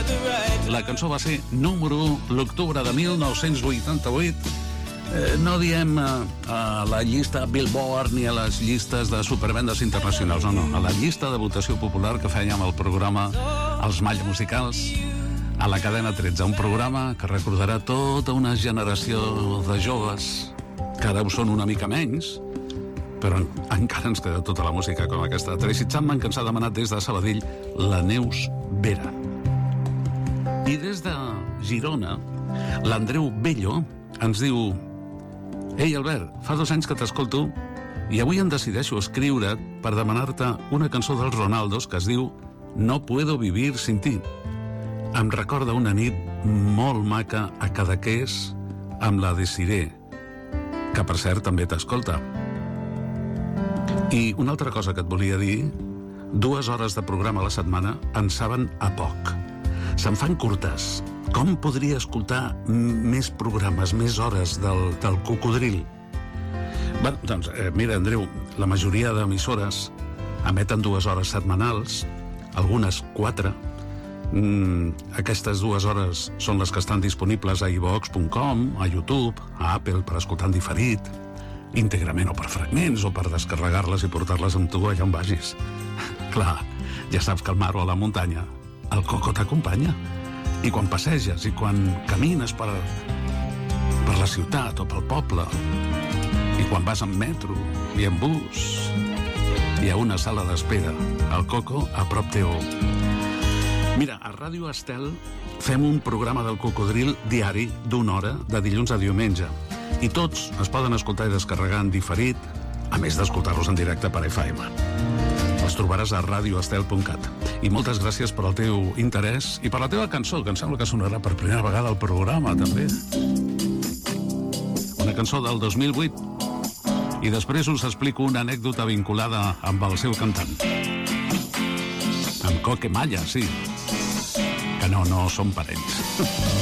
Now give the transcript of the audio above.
La cançó va ser número 1 l'octubre de 1988. No diem a la llista Billboard ni a les llistes de supervendes internacionals, no, a la llista de votació popular que fèiem al programa Els Malls Musicals a la cadena 13, un programa que recordarà tota una generació de joves que ara ho són una mica menys, però encara ens queda tota la música com aquesta. Tracy Chapman, que ens ha demanat des de Sabadell la Neus Vera. I des de Girona, l'Andreu Bello ens diu: Ei, Albert, fa 2 anys que t'escolto i avui em decideixo escriure per demanar-te una cançó dels Ronaldos que es diu No puedo vivir sin ti. Em recorda una nit molt maca a Cadaqués amb la Desiree, que per cert també t'escolta. I una altra cosa que et volia dir: 2 hores de programa a la setmana en saben a poc. Se'n fan curtes. Com podria escoltar més programes, més hores del cocodril? Bé, doncs, mira, Andreu, la majoria d'emissores emeten 2 hores setmanals, algunes 4. Aquestes 2 hores són les que estan disponibles a iVox.com, a YouTube, a Apple per escoltar en diferit, íntegrament o per fragments, o per descarregar-les i portar-les amb tu allà on vagis. Clar, ja saps que al mar o a la muntanya el coco t'acompanya. I quan passeges i quan camines per la ciutat o pel poble, i quan vas en metro i en bus, hi ha una sala d'espera, el coco a prop teu. Mira, a Ràdio Estel fem un programa del cocodril diari d'1 hora, de dilluns a diumenge, i tots es poden escoltar i descarregar en diferit, a més d'escoltar-los en directe per FM. Els trobaràs a radioestel.cat. I moltes gràcies per al teu interès i per la teva cançó, que em sembla que sonarà per primera vegada al programa, també. Una cançó del 2008. I després us explico una anècdota vinculada amb el seu cantant. Amb Coque Malla, sí. Que no són parents.